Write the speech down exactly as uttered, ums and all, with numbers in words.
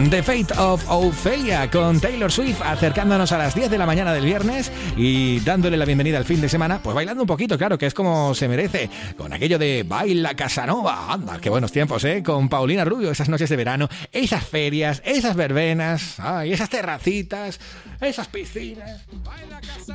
The Fate of Ophelia con Taylor Swift, acercándonos a las diez de la mañana del viernes y dándole la bienvenida al fin de semana, pues bailando un poquito, claro, que es como se merece, con aquello de Baila Casanova. Anda, qué buenos tiempos, ¿eh? Con Paulina Rubio, esas noches de verano, esas ferias, esas verbenas, ay, esas terracitas, esas piscinas.